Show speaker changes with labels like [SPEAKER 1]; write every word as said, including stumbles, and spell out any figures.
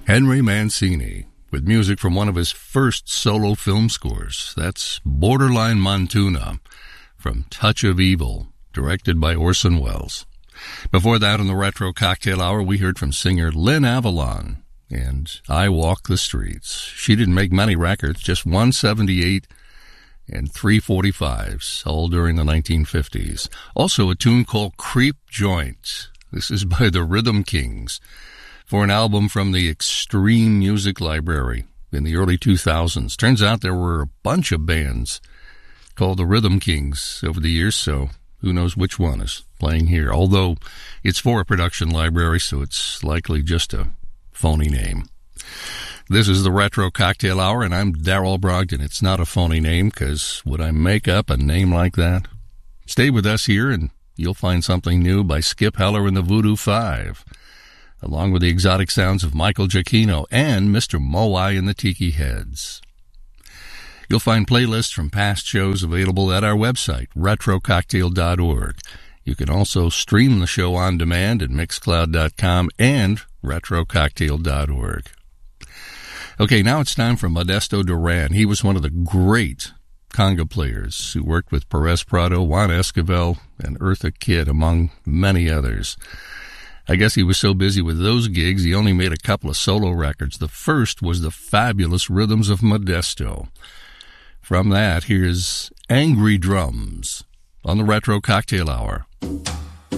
[SPEAKER 1] Henry Mancini, with music from one of his first solo film scores. That's Borderline Montuna from Touch of Evil, directed by Orson Welles. Before that, in the Retro Cocktail Hour, we heard from singer Lynn Avalon and I Walk the Streets. She didn't make many records, just one seventy-eight and three forty-fives, all during the nineteen fifties. Also a tune called Creep Joint. This is by the Rhythm Kings, for an album from the Extreme Music Library in the early two thousands. Turns out there were a bunch of bands called the Rhythm Kings over the years, so who knows which one is playing here. Although it's for a production library, so it's likely just a phony name. This is the Retro Cocktail Hour, and I'm Darrell Brogdon. It's not a phony name, because would I make up a name like that? Stay with us here, and you'll find something new by Skip Heller and the Voodoo Five, along with the exotic sounds of Michael Giacchino and Mister Moai and the Tiki Heads. You'll find playlists from past shows available at our website, retro cocktail dot org. You can also stream the show on demand at mix cloud dot com and retro cocktail dot org. Okay, now it's time for Modesto Duran. He was one of the great conga players who worked with Perez Prado, Juan Esquivel, and Eartha Kitt, among many others. I guess he was so busy with those gigs, he only made a couple of solo records. The first was the fabulous Rhythms of Modesto. From that, here's Angry Drums on the Retro Cocktail Hour.